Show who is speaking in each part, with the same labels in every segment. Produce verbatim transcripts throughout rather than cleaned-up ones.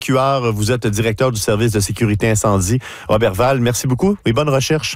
Speaker 1: Q R, vous êtes directeur du service de sécurité incendie. Roberval, merci beaucoup et bonne recherche.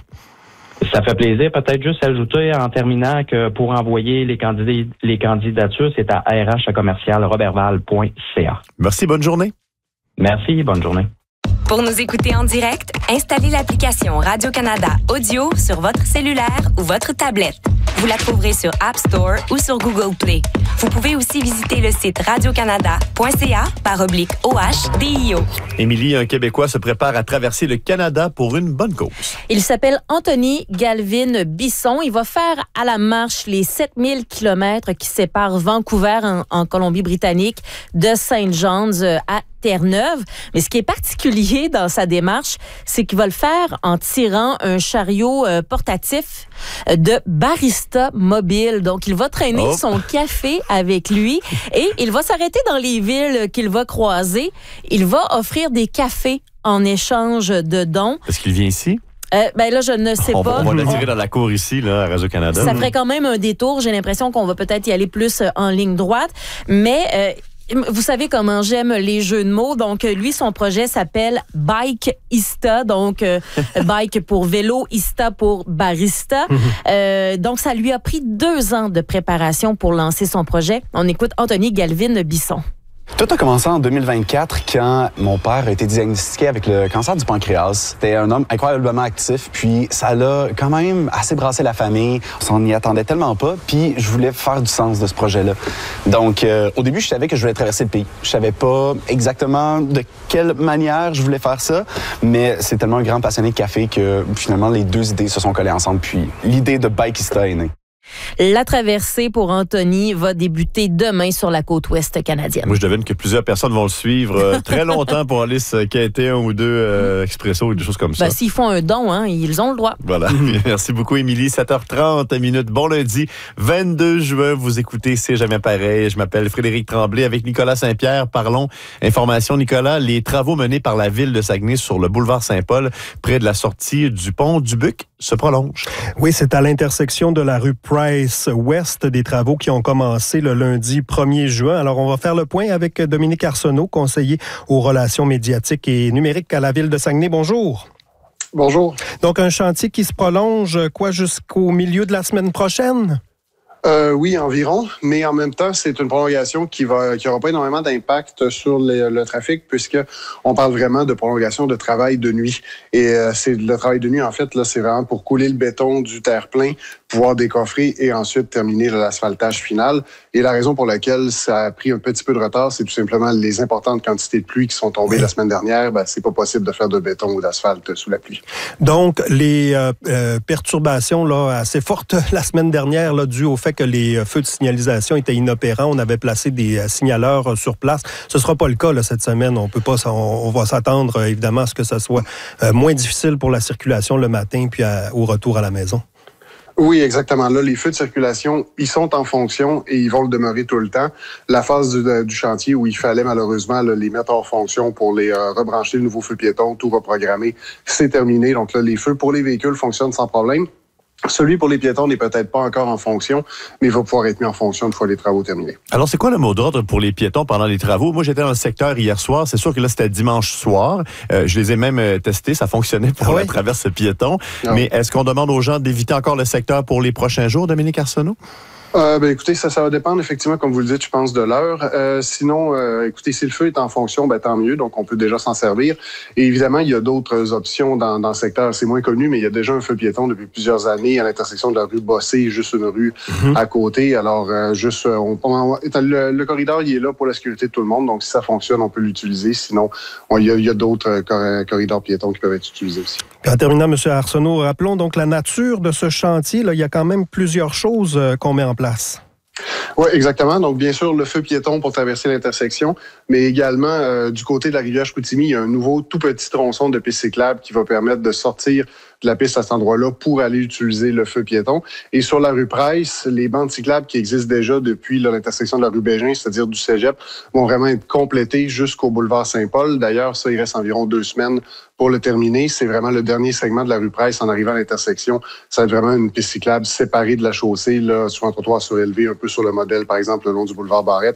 Speaker 2: Ça fait plaisir. Peut-être juste ajouter en terminant que pour envoyer les candidats, les candidatures, c'est à r h commercial roberval point c a.
Speaker 1: Merci, bonne journée.
Speaker 2: Merci, bonne journée.
Speaker 3: Pour nous écouter en direct, installez l'application Radio-Canada Audio sur votre cellulaire ou votre tablette. Vous la trouverez sur App Store ou sur Google Play. Vous pouvez aussi visiter le site radio canada point c a par oblique O H D I O.
Speaker 1: Émilie, un Québécois se prépare à traverser le Canada pour une bonne cause.
Speaker 4: Il s'appelle Anthony Galvin Bisson. Il va faire à la marche les sept mille kilomètres qui séparent Vancouver en, en Colombie-Britannique de Saint John's à Terre-Neuve. Mais ce qui est particulier dans sa démarche, c'est qu'il va le faire en tirant un chariot euh, portatif de barista mobile. Donc, il va traîner oh. son café avec lui et il va s'arrêter dans les villes qu'il va croiser. Il va offrir des cafés en échange de dons.
Speaker 1: Est-ce qu'il vient ici?
Speaker 4: Euh, ben là, je ne sais
Speaker 1: on
Speaker 4: pas.
Speaker 1: Va, on va le tirer dans la cour ici, là, à Radio-Canada.
Speaker 4: Ça ferait quand même un détour. J'ai l'impression qu'on va peut-être y aller plus en ligne droite. Mais... Euh, vous savez comment j'aime les jeux de mots. Donc, lui, son projet s'appelle Bike-Ista. Donc, euh, bike pour vélo, Ista pour barista. Euh, donc, ça lui a pris deux ans de préparation pour lancer son projet. On écoute Anthony Galvin Bisson.
Speaker 5: Tout a commencé en deux mille vingt-quatre quand mon père a été diagnostiqué avec le cancer du pancréas. C'était un homme incroyablement actif, puis ça l'a quand même assez brassé la famille. On s'en y attendait tellement pas, puis je voulais faire du sens de ce projet-là. Donc, euh, au début, je savais que je voulais traverser le pays. Je savais pas exactement de quelle manière je voulais faire ça, mais c'est tellement un grand passionné de café que finalement, les deux idées se sont collées ensemble, puis l'idée de Bike-Ista est née.
Speaker 4: La traversée pour Anthony va débuter demain sur la côte ouest canadienne.
Speaker 1: Moi, je devine que plusieurs personnes vont le suivre euh, très longtemps pour aller se quêter un ou deux euh, expresso ou des choses comme ça.
Speaker 4: Ben, s'ils font un don, hein, ils ont le droit.
Speaker 1: Voilà. Merci beaucoup, Émilie. sept heures trente minutes. Bon lundi, vingt-deux juin. Vous écoutez C'est jamais pareil. Je m'appelle Frédéric Tremblay avec Nicolas Saint-Pierre. Parlons information, Nicolas. Les travaux menés par la ville de Saguenay sur le boulevard Saint-Paul, près de la sortie du pont du Buc, se prolongent.
Speaker 6: Oui, c'est à l'intersection de la rue Price Ouest, des travaux qui ont commencé le lundi premier juin. Alors, on va faire le point avec Dominique Arsenault, conseiller aux relations médiatiques et numériques à la ville de Saguenay. Bonjour.
Speaker 7: Bonjour.
Speaker 6: Donc, un chantier qui se prolonge, quoi, jusqu'au milieu de la semaine prochaine?
Speaker 7: Euh, oui, environ, mais en même temps, c'est une prolongation qui va, qui aura pas énormément d'impact sur les, le trafic, puisque on parle vraiment de prolongation de travail de nuit. Et euh, c'est le travail de nuit, en fait, là, c'est vraiment pour couler le béton du terre-plein, pouvoir décoffrer et ensuite terminer l'asphaltage final. Et la raison pour laquelle ça a pris un petit peu de retard, c'est tout simplement les importantes quantités de pluie qui sont tombées oui. la semaine dernière. Ben, c'est pas possible de faire de béton ou d'asphalte sous la pluie.
Speaker 6: Donc, les euh, euh, perturbations là assez fortes la semaine dernière, là, dues au fait que les feux de signalisation étaient inopérants. On avait placé des euh, signaleurs sur place. Ce ne sera pas le cas là, cette semaine. On peut pas, on, on va s'attendre euh, évidemment à ce que ce soit euh, moins difficile pour la circulation le matin puis à, au retour à la maison.
Speaker 7: Oui, exactement. Là, les feux de circulation, ils sont en fonction et ils vont le demeurer tout le temps. La phase du, du chantier où il fallait malheureusement là, les mettre hors fonction pour les euh, rebrancher, le nouveau feu piéton, tout va programmer, c'est terminé. Donc là, les feux pour les véhicules fonctionnent sans problème. Celui pour les piétons n'est peut-être pas encore en fonction, mais il va pouvoir être mis en fonction une fois les travaux terminés.
Speaker 1: Alors, c'est quoi le mot d'ordre pour les piétons pendant les travaux? Moi, j'étais dans le secteur hier soir. C'est sûr que là, c'était dimanche soir. Euh, je les ai même euh, testés. Ça fonctionnait pour ah la oui? traverse piéton. Ah mais oui. Est-ce qu'on demande aux gens d'éviter encore le secteur pour les prochains jours, Dominique Arsenault?
Speaker 7: Euh, ben, écoutez, ça, ça va dépendre effectivement, comme vous le dites, je pense, de l'heure. Euh, sinon, euh, écoutez, si le feu est en fonction, ben, tant mieux. Donc, on peut déjà s'en servir. Et évidemment, il y a d'autres options dans, dans le secteur. C'est moins connu, mais il y a déjà un feu piéton depuis plusieurs années à l'intersection de la rue Bossé, juste une rue mm-hmm. à côté. Alors, euh, juste, on, on, le, le corridor, il est là pour la sécurité de tout le monde. Donc, si ça fonctionne, on peut l'utiliser. Sinon, on, il y a, il y a d'autres cor- corridors piétons qui peuvent être utilisés aussi.
Speaker 6: En terminant, M. Arsenault, rappelons donc la nature de ce chantier. Là, il y a quand même plusieurs choses euh, qu'on met en place.
Speaker 7: Oui, exactement. Donc, bien sûr, le feu piéton pour traverser l'intersection, mais également, euh, du côté de la rivière Chicoutimi, il y a un nouveau tout petit tronçon de piste cyclable qui va permettre de sortir de la piste à cet endroit-là pour aller utiliser le feu piéton. Et sur la rue Price, les bandes cyclables qui existent déjà depuis là, l'intersection de la rue Bégin, c'est-à-dire du Cégep, vont vraiment être complétées jusqu'au boulevard Saint-Paul. D'ailleurs, ça, il reste environ deux semaines pour le terminer. C'est vraiment le dernier segment de la rue Price en arrivant à l'intersection. Ça va être vraiment une piste cyclable séparée de la chaussée, là, sur un trottoir surélevé, un peu sur le modèle, par exemple, le long du boulevard Barrette.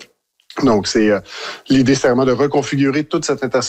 Speaker 7: Donc, c'est euh, l'idée, c'est vraiment de reconfigurer toute cette intersection